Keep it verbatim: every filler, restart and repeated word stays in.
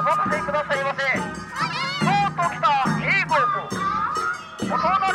待たせくださいませ。とうとう来た A 号と大人